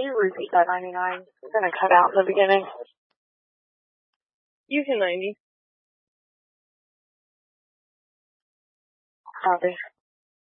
you repeat that 99? It's going to cut out in the beginning. You can 90. Copy.